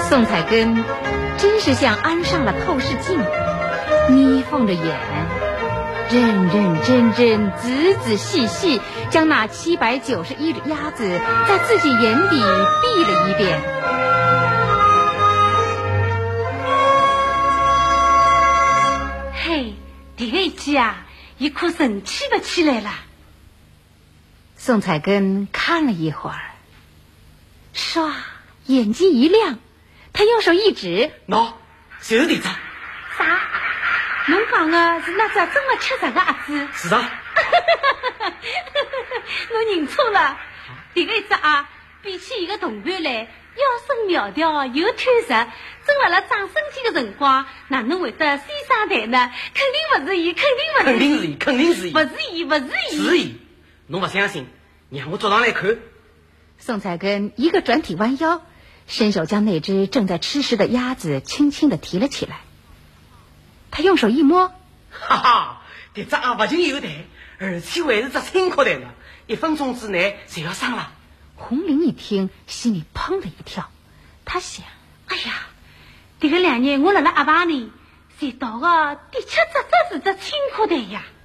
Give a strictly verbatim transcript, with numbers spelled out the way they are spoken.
宋彩根真是像安上了透视镜，眯缝着眼，认认真真、仔仔细细将那七百九十一只鸭子在自己眼底闭了一遍。 嘿，这个一记啊，一颗神气不起来了。 宋彩根看了一会儿，唰，眼睛一亮，他用手一指：“ 喏，就是这只。” 啥？侬讲的是那只真的吃这个鸭子？ 是啊。 侬认错了，这个一只啊，比起一个同伴来，腰身苗条又贪食，正辣辣长身体的辰光，哪能会得先上台呢？肯定不是伊，肯定不是伊， 肯定是伊，肯定是伊， 不是伊，不是伊， 是伊。侬不相信，让我捉上来看。 宋彩根一个转体弯腰，伸手将那只正在吃食的鸭子轻轻地提了起来。他用手一摸， 哈哈，这只鸭不仅有蛋，而且还是只青壳蛋了，一分钟之内就要上了。 红玲一听，心里砰的一跳，他想： 哎呀，这个两日我辣辣鸭棚里才到的第七只只是只青壳蛋呀！